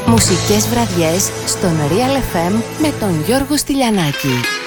Μουσικές βραδιές στον Real FM με τον Γιώργο Στυλιανάκη.